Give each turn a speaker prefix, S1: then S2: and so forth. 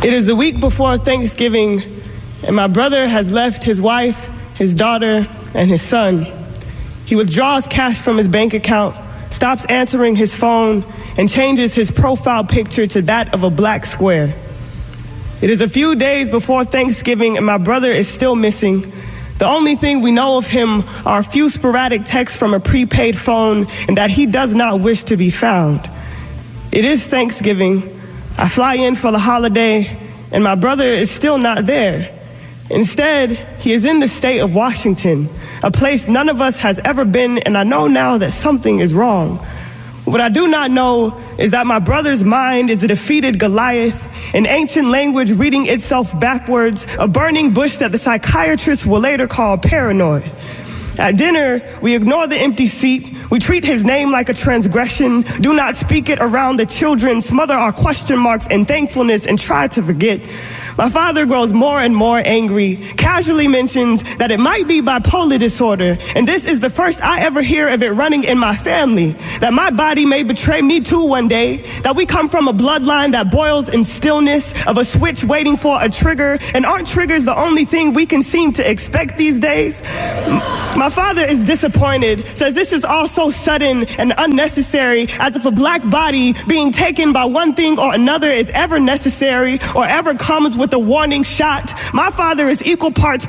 S1: It is the week before Thanksgiving, and my brother has left his wife, his daughter, and his son. He withdraws cash from his bank account, stops answering his phone, and changes his profile picture to that of a black square. It is a few days before Thanksgiving, and my brother is still missing. The only thing we know of him are a few sporadic texts from a prepaid phone, and that he does not wish to be found. It is Thanksgiving. I fly in for the holiday, and my brother is still not there. Instead, he is in the state of Washington, a place none of us has ever been, and I know now that something is wrong. What I do not know is that my brother's mind is a defeated Goliath, an ancient language reading itself backwards, a burning bush that the psychiatrist will later call paranoid. At dinner, we ignore the empty seat. We treat his name like a transgression, do not speak it around the children, smother our question marks in thankfulness, and try to forget. My father grows more and more angry, casually mentions that it might be bipolar disorder, and this is the first I ever hear of it running in my family, that my body may betray me too one day, that we come from a bloodline that boils in stillness, of a switch waiting for a trigger, and aren't triggers the only thing we can seem to expect these days? My father is disappointed, says this is all so sudden and unnecessary, as if a black body being taken by one thing or another is ever necessary or ever comes with a warning shot. My father is equal parts